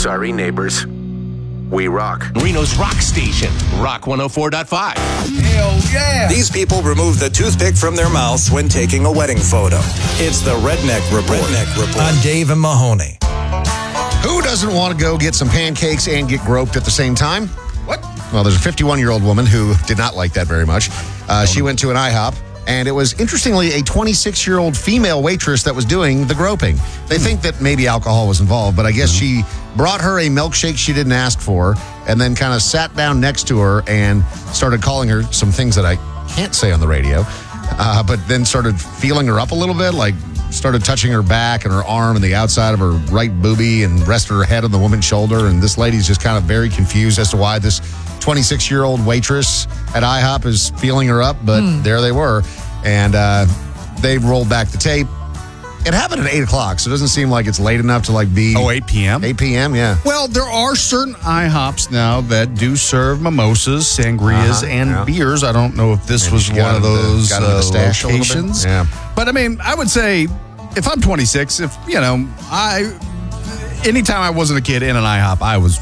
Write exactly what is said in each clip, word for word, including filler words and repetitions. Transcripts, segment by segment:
Sorry, neighbors. We rock. Reno's rock station, Rock one oh four point five. Hell yeah! These people remove the toothpick from their mouths when taking a wedding photo. It's the Redneck Report. Redneck Report. On Dave and Mahoney. Who doesn't want to go get some pancakes and get groped at the same time? What? Well, there's a fifty-one-year-old woman who did not like that very much. Uh, she went to an IHOP, and it was, interestingly, a twenty-six-year-old female waitress that was doing the groping. They think that maybe alcohol was involved, but I guess she brought her a milkshake she didn't ask for and then kind of sat down next to her and started calling her some things that I can't say on the radio, uh, but then started feeling her up a little bit, like started touching her back and her arm and the outside of her right boobie and rested her head on the woman's shoulder. And this lady's just kind of very confused as to why this twenty-six-year-old waitress at IHOP is feeling her up, but mm. there they were. And uh, they rolled back the tape. It happened at eight o'clock, so it doesn't seem like it's late enough to like be... Oh, eight p.m.? eight p.m., yeah. Well, there are certain IHOPs now that do serve mimosas, sangrias, Uh-huh, and yeah. beers. I don't know if this Maybe was she one got of into- those got into the uh, stash a little bit. locations. Yeah. But, I mean, I would say if I'm twenty-six, if, you know, I... Anytime I wasn't a kid in an IHOP, I was...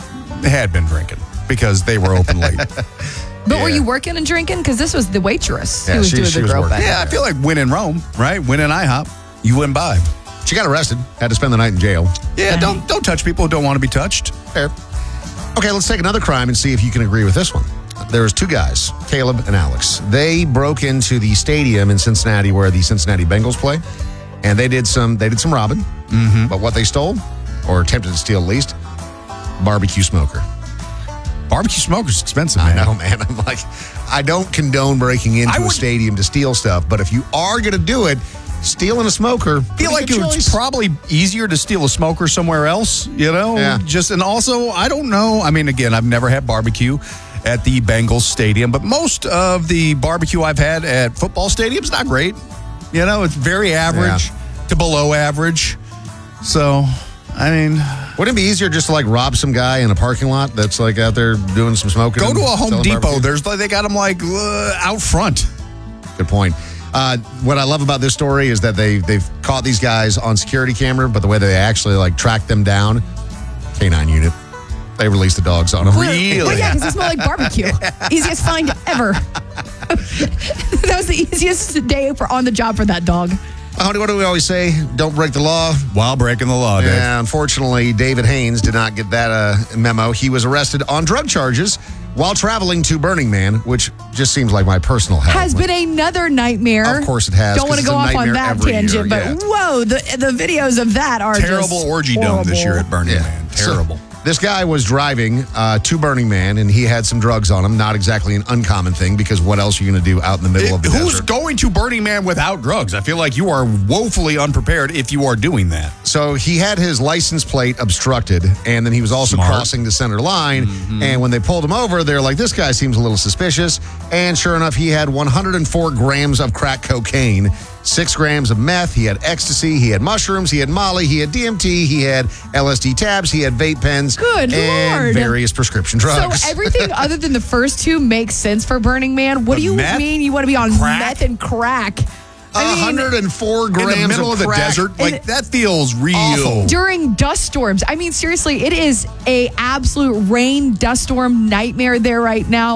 had been drinking because they were open late. But Yeah. were you working and drinking? Because this was the waitress Yeah, who was she- doing she the was groping. working. Yeah, I feel like when in Rome, right? When in IHOP, you imbibe. She got arrested, had to spend the night in jail. Yeah, don't don't touch people who don't want to be touched. Fair. Okay, let's take another crime and see if you can agree with this one. There was two guys, Caleb and Alex. They broke into the stadium in Cincinnati where the Cincinnati Bengals play, and they did some they did some robbing. Mm-hmm. But what they stole, or attempted to steal at least, barbecue smoker. Barbecue smoker's expensive, I man. know, man. I'm like, I don't condone breaking into I a would- stadium to steal stuff, but if you are going to do it, stealing a smoker, I feel like pretty good it's choice. probably easier to steal a smoker somewhere else, you know? Yeah. Just and also, I don't know. I mean, again, I've never had barbecue at the Bengals stadium, but most of the barbecue I've had at football stadiums not great. You know, it's very average to below average. So, I mean, Wouldn't it be easier just to like rob some guy in a parking lot that's like out there doing some smoking? go to a and Home selling Depot. barbecue? There's they got them like uh, out front. Good point. Uh, what I love about this story is that they they've caught these guys on security camera, but the way they actually like tracked them down, K nine unit, they released the dogs on them. Well, well, yeah, because it smelled like barbecue. Easiest find ever. That was the easiest day for on the job for that dog. Honey, what do we always say? Don't break the law. While breaking the law, Dave. Yeah, unfortunately, David Haynes did not get that uh, memo. He was arrested on drug charges while traveling to Burning Man, which just seems like my personal hell. Has been another nightmare. Of course it has, Don't want to 'cause go it's a off on nightmare that every tangent, year, but yeah. whoa, the the videos of that are Terrible just orgy dome this year at Burning Yeah. Man. So, Terrible. this guy was driving uh, to Burning Man, and he had some drugs on him. Not exactly an uncommon thing, because what else are you going to do out in the middle of the Who's desert? going to Burning Man without drugs? I feel like you are woefully unprepared if you are doing that. So he had his license plate obstructed, and then he was also Smart. crossing the center line. And when they pulled him over, they're like, this guy seems a little suspicious. And sure enough, he had one hundred four grams of crack cocaine, six grams of meth. He had ecstasy. He had mushrooms. He had Molly. He had D M T. He had L S D tabs. He had vape pens. Good and Lord. various prescription drugs. So everything other than the first two makes sense for Burning Man. What The do you meth, mean you want to be on crack? meth and crack? I mean, one hundred four In grams the middle of, the crack. desert, like And- that feels real. Awful. during dust storms. I mean, seriously, it is a absolute rain dust storm nightmare there right now.